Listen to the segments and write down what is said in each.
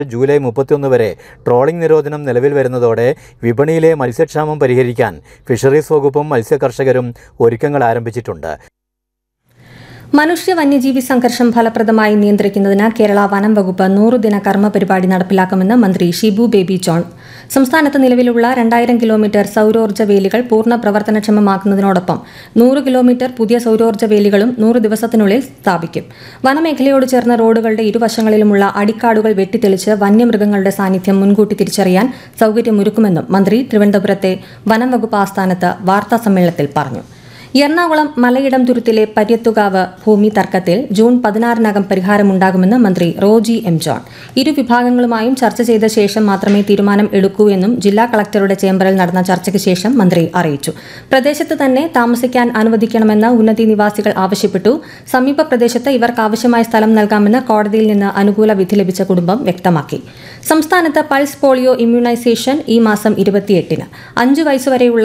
July 31 വരെ trawling നിരോധനം നിലവിൽ വരുന്നതോടെ വിപണിയിലെ മത്സ്യക്ഷാമം പരിഹരിക്കാൻ ഫിഷറീസ് വകുപ്പും മത്സ്യകർഷകരും ഒരുക്കങ്ങൾ ആരംഭിച്ചിട്ടുണ്ട്. മനുഷ്യ വന്യജീവി സംഘർഷം ഫലപ്രദമായി നിയന്ത്രിക്കുന്നതിന് കേരള വനം വകുപ്പ് 100 ദിന കർമ്മ പരിപാടി നടപ്പിലാക്കുമെന്ന് മന്ത്രി ഷിബു ബേബി ജോൺ. സംസ്ഥാനത്ത് നിലവിലുള്ള 2000 കിലോമീറ്റർ സൗരോർജ്ജ വേലികൾ പൂർണ്ണ പ്രവർത്തനക്ഷമമാക്കുന്നതിനോടൊപ്പം 100 കിലോമീറ്റർ പുതിയ സൗരോർജ്ജ വേലികളും 100 ദിവസത്തിനുള്ളിൽ സ്ഥാപിക്കും. വനമേഖലയോട് ചേർന്ന റോഡുകളുടെ ഇരുവശങ്ങളിലുമുള്ള അടിക്കാടുകൾ വെട്ടിത്തെളിച്ച് വന്യമൃഗങ്ങളുടെ സാന്നിധ്യം മുൻകൂട്ടി തിരിച്ചറിയാൻ സൗകര്യമൊരുക്കുമെന്നും മന്ത്രി തിരുവനന്തപുരത്തെ വനം വകുപ്പ് ആസ്ഥാനത്ത് വാർത്താസമ്മേളനത്തിൽ പറഞ്ഞു. എറണാകുളം മലയിടം തുരുത്തിലെ പര്യത്തുകാവ് ഭൂമി തർക്കത്തിൽ ജൂൺ 16-നകം പരിഹാരമുണ്ടാകുമെന്ന് മന്ത്രി റോജി എം ജോൺ. ഇരു വിഭാഗങ്ങളുമായും ചർച്ച ചെയ്ത ശേഷം മാത്രമേ തീരുമാനം എടുക്കൂ എന്നും ജില്ലാ കളക്ടറുടെ ചേംബറിൽ നടന്ന ചർച്ചയ്ക്ക് ശേഷം മന്ത്രി അറിയിച്ചു. പ്രദേശത്ത് തന്നെ താമസിക്കാൻ അനുവദിക്കണമെന്ന് ഉന്നതി നിവാസികൾ ആവശ്യപ്പെട്ടു. സമീപ പ്രദേശത്ത് ഇവർക്ക് ആവശ്യമായ സ്ഥലം നൽകാമെന്ന് കോടതിയിൽ നിന്ന് അനുകൂല വിധി ലഭിച്ച കുടുംബം വ്യക്തമാക്കി. സംസ്ഥാനത്ത് പൾസ് പോളിയോ ഇമ്മ്യൂണൈസേഷൻ ഈ മാസം 28-ന് 5 വയസ്സുവരെയുള്ള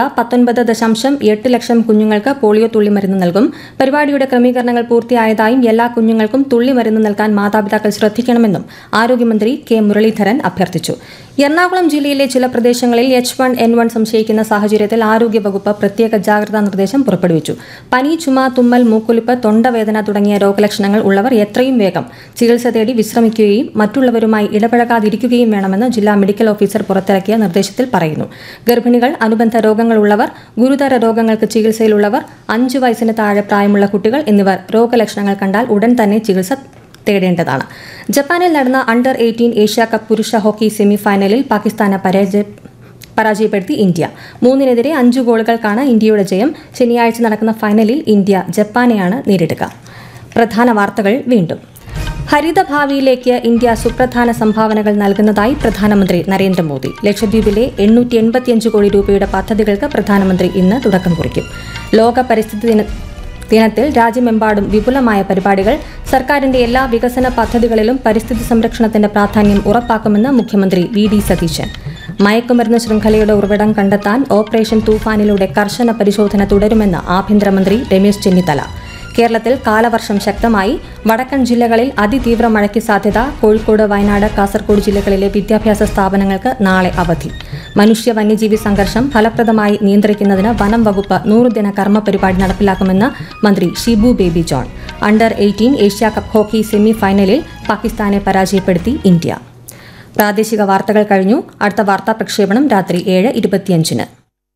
19.8 ലക്ഷം കുഞ്ഞുങ്ങൾക്ക് പോളിയോ തുള്ളിമരുന്ന് നൽകും. പരിപാടിയുടെ ക്രമീകരണങ്ങൾ പൂർത്തിയായതായും എല്ലാ കുഞ്ഞുങ്ങൾക്കും തുള്ളിമരുന്ന് നൽകാൻ മാതാപിതാക്കൾ ശ്രദ്ധിക്കണമെന്നും ആരോഗ്യമന്ത്രി കെ മുരളീധരൻ അഭ്യർത്ഥിച്ചു. എറണാകുളം ജില്ലയിലെ ചില പ്രദേശങ്ങളിൽ H1N1 സംശയിക്കുന്ന സാഹചര്യത്തിൽ ആരോഗ്യവകുപ്പ് പ്രത്യേക ജാഗ്രതാ നിർദ്ദേശം പുറപ്പെടുവിച്ചു. പനി, ചുമ, തുമ്മൽ, മൂക്കൊലിപ്പ്, തൊണ്ടവേദന തുടങ്ങിയ രോഗലക്ഷണങ്ങൾ ഉള്ളവർ എത്രയും വേഗം ചികിത്സ തേടി വിശ്രമിക്കുകയും മറ്റുള്ളവരുമായി ഇടപഴകാതിരിക്കുകയും വേണമെന്ന് ജില്ലാ മെഡിക്കൽ ഓഫീസർ പുറത്തിറക്കിയ നിർദ്ദേശത്തിൽ പറയുന്നു. ഗർഭിണികൾ, അനുബന്ധ രോഗങ്ങളുള്ളവർ, ഗുരുതര രോഗങ്ങൾക്ക് ചികിത്സയിലുള്ളവർ, 5 വയസ്സിന് താഴെ പ്രായമുള്ള കുട്ടികൾ എന്നിവർ രോഗലക്ഷണങ്ങൾ കണ്ടാൽ ഉടൻ തന്നെ ചികിത്സ തേടേണ്ടതാണ്. ജപ്പാനിൽ നടന്ന അണ്ടർ 18 ഏഷ്യ കപ്പ് പുരുഷ ഹോക്കി സെമി ഫൈനലിൽ പാകിസ്ഥാനെ പരാജയപ്പെടുത്തി ഇന്ത്യ. 3-നെതിരെ 5 ഗോളുകൾക്കാണ് ഇന്ത്യയുടെ ജയം. ശനിയാഴ്ച നടക്കുന്ന ഫൈനലിൽ ഇന്ത്യ ജപ്പാനെയാണ് നേരിടുക. പ്രധാന വാർത്തകൾ വീണ്ടും. ഹരിതഭാവിയിലേക്ക് ഇന്ത്യ സുപ്രധാന സംഭാവനകൾ നൽകുന്നതായി പ്രധാനമന്ത്രി നരേന്ദ്രമോദി. ലക്ഷദ്വീപിലെ 885 കോടി രൂപയുടെ പദ്ധതികൾക്ക് പ്രധാനമന്ത്രി ഇന്ന് തുടക്കം കുറിക്കും. ലോക പരിസ്ഥിതി ദിനത്തിൽ രാജ്യമെമ്പാടും വിപുലമായ പരിപാടികൾ. സർക്കാരിന്റെ എല്ലാ വികസന പദ്ധതികളിലും പരിസ്ഥിതി സംരക്ഷണത്തിന്റെ പ്രാധാന്യം ഉറപ്പാക്കുമെന്ന് മുഖ്യമന്ത്രി VD സതീശൻ. മയക്കുമരുന്ന് ശൃംഖലയുടെ ഉറവിടം കണ്ടെത്താൻ ഓപ്പറേഷൻ തൂഫാനിലൂടെ കർശന പരിശോധന തുടരുമെന്ന് ആഭ്യന്തരമന്ത്രി രമേശ് ചെന്നിത്തല. കേരളത്തിൽ കാലവർഷം ശക്തമായി. വടക്കൻ ജില്ലകളിൽ അതിതീവ്ര മഴയ്ക്ക് സാധ്യത. കോഴിക്കോട്, വയനാട്, കാസർഗോഡ് ജില്ലകളിലെ വിദ്യാഭ്യാസ സ്ഥാപനങ്ങൾക്ക് നാളെ അവധി. മനുഷ്യ വന്യജീവി സംഘർഷം ഫലപ്രദമായി നിയന്ത്രിക്കുന്നതിന് വനം വകുപ്പ് 100 ദിന കർമ്മ പരിപാടി നടപ്പിലാക്കുമെന്ന് മന്ത്രി Shibu baby John. Under 18 Asia cup hockey semi ഫൈനലിൽ പാകിസ്ഥാനെ പരാജയപ്പെടുത്തി ഇന്ത്യ. പ്രാദേശിക വാർത്തകൾ കഴിഞ്ഞു. അടുത്ത വാർത്താ പ്രക്ഷേപണം രാത്രി 7:25-ന്.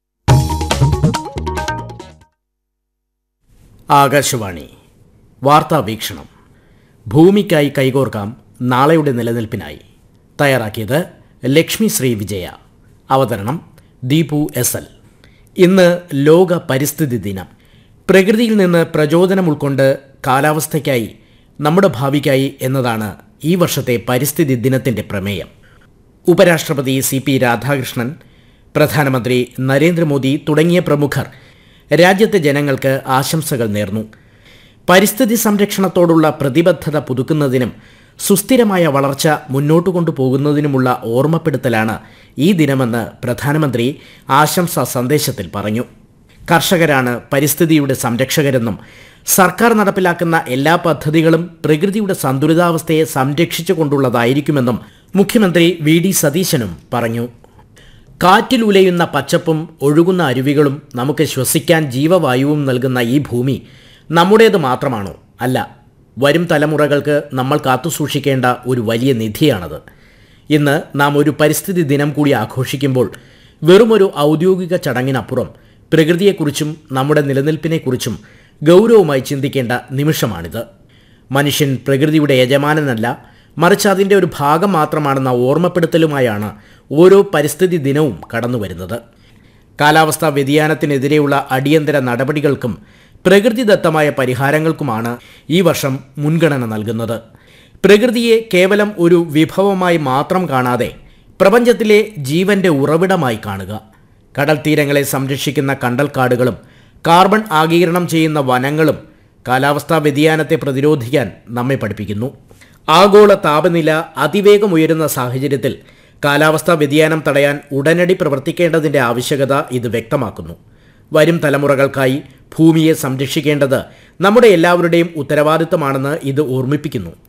ആകാശവാണി വാർത്താ വീക്ഷണം. ഭൂമിക്കായി കൈകോർക്കാം നാളെയുടെ നിലനിൽപ്പിനായി. തയ്യാറാക്കിയത് ലക്ഷ്മി ശ്രീ വിജയ. അവതരണം ദീപു SL. ഇന്ന് ലോക പരിസ്ഥിതി ദിനം. പ്രകൃതിയിൽ നിന്ന് പ്രചോദനം ഉൾക്കൊണ്ട് കാലാവസ്ഥയ്ക്കായി, നമ്മുടെ ഭാവിക്കായി എന്നതാണ് ഈ വർഷത്തെ പരിസ്ഥിതി ദിനത്തിൻ്റെ പ്രമേയം. ഉപരാഷ്ട്രപതി CP രാധാകൃഷ്ണൻ, പ്രധാനമന്ത്രി നരേന്ദ്രമോദി തുടങ്ങിയ പ്രമുഖർ രാജ്യത്തെ ജനങ്ങൾക്ക് ആശംസകൾ നേർന്നു. പരിസ്ഥിതി സംരക്ഷണത്തോടുള്ള പ്രതിബദ്ധത പുതുക്കുന്നതിനും സുസ്ഥിരമായ വളർച്ച മുന്നോട്ടു കൊണ്ടുപോകുന്നതിനുമുള്ള ഓർമ്മപ്പെടുത്തലാണ് ഈ ദിനമെന്ന് പ്രധാനമന്ത്രി ആശംസാ സന്ദേശത്തിൽ പറഞ്ഞു. കർഷകരാണ് പരിസ്ഥിതിയുടെ സംരക്ഷകരെന്നും സർക്കാർ നടപ്പിലാക്കുന്ന എല്ലാ പദ്ധതികളും പ്രകൃതിയുടെ സന്തുലിതാവസ്ഥയെ സംരക്ഷിച്ചുകൊണ്ടുള്ളതായിരിക്കുമെന്നും മുഖ്യമന്ത്രി VD സതീശനും പറഞ്ഞു. കാറ്റിലുലയുന്ന പച്ചപ്പും ഒഴുകുന്ന അരുവികളും നമുക്ക് ശ്വസിക്കാൻ ജീവവായുവും നൽകുന്ന ഈ ഭൂമി നമ്മുടേത് മാത്രമാണോ? അല്ല, വരും തലമുറകൾക്ക് നമ്മൾ കാത്തുസൂക്ഷിക്കേണ്ട ഒരു വലിയ നിധിയാണത്. ഇന്ന് നാം ഒരു പരിസ്ഥിതി ദിനം കൂടി ആഘോഷിക്കുമ്പോൾ വെറുമൊരു ഔദ്യോഗിക ചടങ്ങിനപ്പുറം പ്രകൃതിയെക്കുറിച്ചും നമ്മുടെ നിലനിൽപ്പിനെക്കുറിച്ചും ഗൗരവമായി ചിന്തിക്കേണ്ട നിമിഷമാണിത്. മനുഷ്യൻ പ്രകൃതിയുടെ യജമാനനല്ല, മറിച്ച് അതിൻ്റെ ഒരു ഭാഗം മാത്രമാണെന്ന ഓർമ്മപ്പെടുത്തലുമായാണ് ഓരോ പരിസ്ഥിതി ദിനവും കടന്നുവരുന്നത്. കാലാവസ്ഥാ വ്യതിയാനത്തിനെതിരെയുള്ള അടിയന്തര നടപടികൾക്കും പ്രകൃതിദത്തമായ പരിഹാരങ്ങൾക്കുമാണ് ഈ വർഷം മുൻഗണന നൽകുന്നത്. പ്രകൃതിയെ കേവലം ഒരു വിഭവമായി മാത്രം കാണാതെ പ്രപഞ്ചത്തിലെ ജീവന്റെ ഉറവിടമായി കാണുക. കടൽ തീരങ്ങളെ സംരക്ഷിക്കുന്ന കണ്ടൽക്കാടുകളും കാർബൺ ആഗിരണം ചെയ്യുന്ന വനങ്ങളും കാലാവസ്ഥാ വ്യതിയാനത്തെ പ്രതിരോധിക്കാൻ നമ്മെ പഠിപ്പിക്കുന്നു. ആഗോള താപനില അതിവേഗം ഉയരുന്ന സാഹചര്യത്തിൽ കാലാവസ്ഥാ വ്യതിയാനം തടയാൻ ഉടനടി പ്രവർത്തിക്കേണ്ടതിൻ്റെ ആവശ്യകത ഇത് വ്യക്തമാക്കുന്നു. വരും തലമുറകൾക്കായി ഭൂമിയെ സംരക്ഷിക്കേണ്ടത് നമ്മുടെ എല്ലാവരുടെയും ഉത്തരവാദിത്തമാണെന്ന് ഇത് ഓർമ്മിപ്പിക്കുന്നു.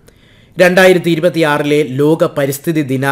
2026 ലോക പരിസ്ഥിതി ദിന